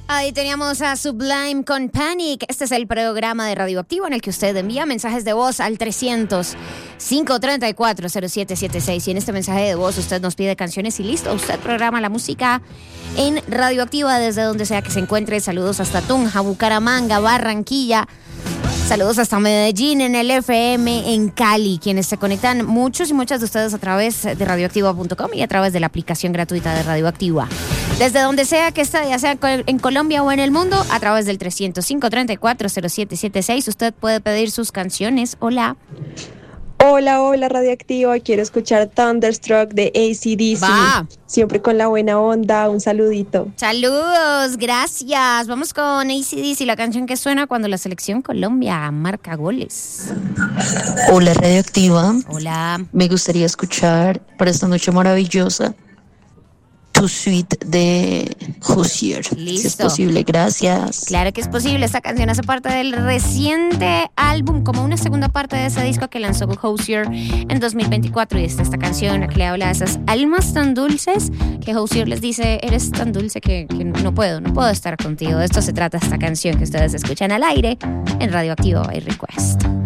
Ahí teníamos a Sublime con Panic. Este es el programa de Radioactivo en el que usted envía mensajes de voz al 300-534-0776. Y en este mensaje de voz usted nos pide canciones y listo, usted programa la música en Radioactiva desde donde sea que se encuentre. Saludos hasta Tunja, Bucaramanga, Barranquilla. Saludos hasta Medellín, en el FM, en Cali, quienes se conectan muchos y muchas de ustedes a través de radioactiva.com y a través de la aplicación gratuita de Radioactiva. Desde donde sea que esté, ya sea en Colombia o en el mundo, a través del 305-34-0776, usted puede pedir sus canciones. Hola. Hola, Radioactiva. Quiero escuchar Thunderstruck de AC/DC. Va. Siempre con la buena onda. Un saludito. Saludos, gracias. Vamos con AC/DC, la canción que suena cuando la selección Colombia marca goles. Hola, Radioactiva. Hola. Me gustaría escuchar para esta noche maravillosa tu suite de Hozier. Listo. Si es posible, gracias. Claro que es posible. Esta canción hace parte del reciente álbum, como una segunda parte de ese disco que lanzó Hozier en 2024. Y esta canción la que le habla de esas almas tan dulces que Hozier les dice: eres tan dulce que no puedo estar contigo. De esto se trata esta canción que ustedes escuchan al aire en Radioactivo by Request.